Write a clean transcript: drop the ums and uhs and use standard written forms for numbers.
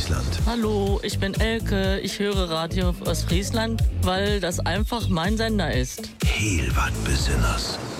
Ostfriesland. Hallo, ich bin Elke. Ich höre Radio Ostfriesland, weil das einfach mein Sender ist. Heel wat Besonders.